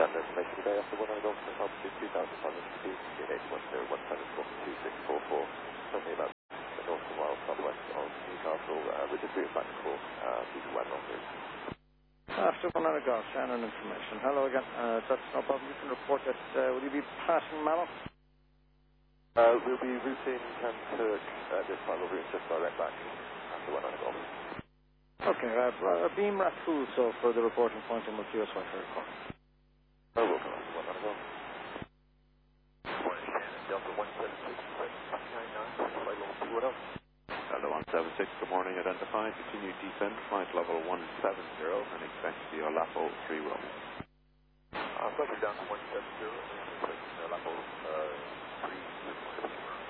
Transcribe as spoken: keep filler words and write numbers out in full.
That information today after one hundred Golf from altitude two thousand five hundred feet, in eight one zero one seven four two six four four. Tell me about the north and wild southwest of Newcastle, uh, with the route back for uh, people went on route. After one hundred Golf, Shannon information. Hello again. Uh, that's no problem. You can report that. Uh, will you be passing Mallow? Uh, we'll be routing Cam Turk at this time. We'll route just direct back after one hundred Golf. Okay, uh, uh, beam Ratul, so for the reporting point in with U S Y for a call. Oh, welcome after one hundred Golf. Morning, Shannon, Delta one seven six, five nine nine, flight level two one zero. Delta one seven six, good morning, identify, continue descent, flight level one seven zero, and expect to be Olapo three Romeo. Uh, flight down to one seven zero, and expect to be Olapo uh, three Romeo.